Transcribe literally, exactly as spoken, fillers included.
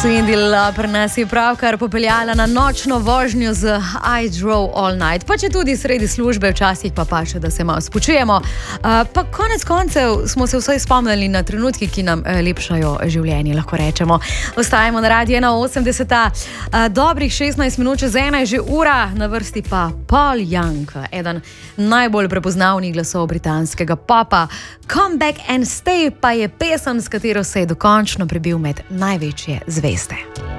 Cindy Lauper nas je pravkar popeljala na nočno vožnjo z I Drove All Night. Pa če tudi sredi službe, včasih pa paše, da se malo spočujemo. Uh, pa konec koncev smo se vsaj spomnili na trenutki, ki nam uh, lepšajo življenje, lahko rečemo. Ostajamo na Radiu ena osemdeset, uh, dobrih šestnajst minut čez ena je že ura, na vrsti pa Paul Young, eden najbolj prepoznavnih glasov britanskega popa. Come Back and Stay pa je pesem, s katero se je dokončno prebil med največje zvezde.